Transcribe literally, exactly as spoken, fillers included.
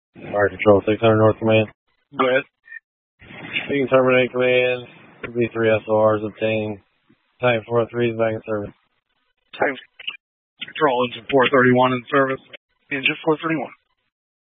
Fire Control six hundred North Command. Go ahead. You can terminate command. B three S O Rs obtained. Type four oh three is back in service. Type Control engine four thirty-one in service. Engine four thirty-one.